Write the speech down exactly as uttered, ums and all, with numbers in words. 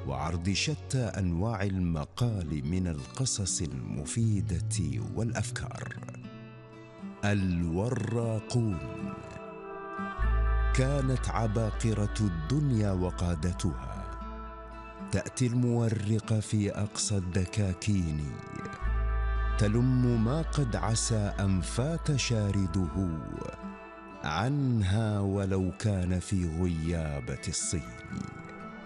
وعرض شتى أنواع المقال من القصص المفيدة والأفكار. الوراقون كانت عباقرة الدنيا وقادتها، تأتي المورق في أقصى الدكاكين، تلم ما قد عسى أن فات شارده عنها ولو كان في غيابة الصين.